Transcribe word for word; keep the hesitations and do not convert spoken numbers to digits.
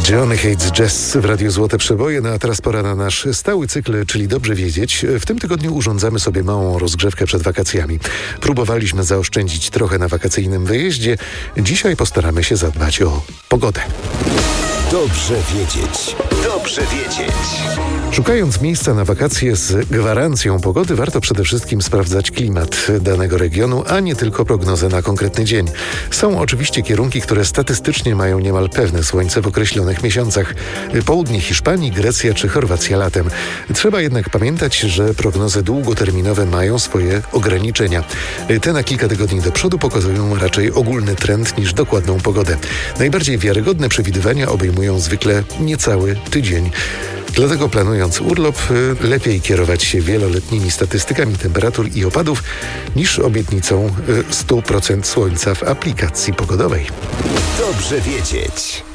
Johnny Hates Jazz w Radiu Złote Przeboje, no a teraz pora na nasz stały cykl, czyli Dobrze Wiedzieć. W tym tygodniu urządzamy sobie małą rozgrzewkę przed wakacjami. Próbowaliśmy zaoszczędzić trochę na wakacyjnym wyjeździe. Dzisiaj postaramy się zadbać o pogodę. Dobrze wiedzieć. Dobrze wiedzieć. Szukając miejsca na wakacje z gwarancją pogody, warto przede wszystkim sprawdzać klimat danego regionu, a nie tylko prognozę na konkretny dzień. Są oczywiście kierunki, które statystycznie mają niemal pewne słońce w określonych miesiącach. Południe Hiszpanii, Grecja czy Chorwacja latem. Trzeba jednak pamiętać, że prognozy długoterminowe mają swoje ograniczenia. Te na kilka tygodni do przodu pokazują raczej ogólny trend niż dokładną pogodę. Najbardziej wiarygodne przewidywania obejmują zwykle niecały tydzień. Dlatego planując urlop, lepiej kierować się wieloletnimi statystykami temperatur i opadów niż obietnicą sto procent słońca w aplikacji pogodowej. Dobrze wiedzieć.